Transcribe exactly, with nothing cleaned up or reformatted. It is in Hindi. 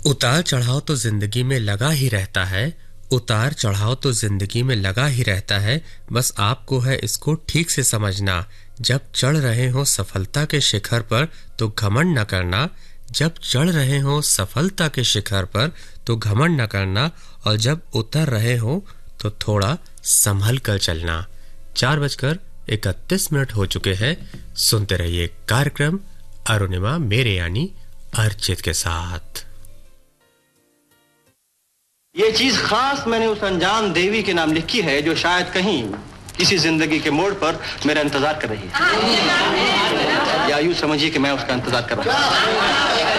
उतार चढ़ाव तो जिंदगी में लगा ही रहता है, उतार चढ़ाव तो जिंदगी में लगा ही रहता है। बस आपको है इसको ठीक से समझना। जब चढ़ रहे हो सफलता के शिखर पर तो घमंड न करना। जब चढ़ रहे हो सफलता के शिखर पर तो घमंड न करना, और जब उतर रहे हो तो थोड़ा संभल कर चलना। चार बजकर इकतीस मिनट हो चुके हैं। सुनते रहिए कार्यक्रम अरुणिमा मेरे यानी अर्चित के साथ। ये चीज खास मैंने उस अनजान देवी के नाम लिखी है जो शायद कहीं किसी जिंदगी के मोड़ पर मेरा इंतजार कर रही है, या यूं समझिए कि मैं उसका इंतजार कर रहा हूं।